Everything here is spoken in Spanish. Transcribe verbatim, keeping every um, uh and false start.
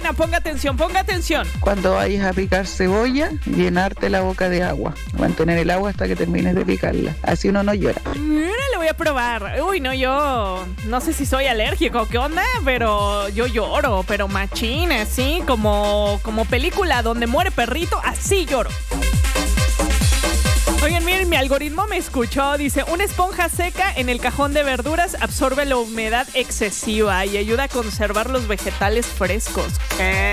buena, ponga atención, ponga atención. Cuando vayas a picar cebolla, llenarte la boca de agua. Mantener el agua hasta que termines de picarla. Así uno no llora. Mira, lo voy a probar. Uy, no, yo no sé si soy alérgico, ¿qué onda? Pero yo lloro, pero machín, así como, como película donde muere perrito, así lloro. Oigan, miren, mi algoritmo me escuchó. Dice, una esponja seca en el cajón de verduras absorbe la humedad excesiva y ayuda a conservar los vegetales frescos. ¿Qué?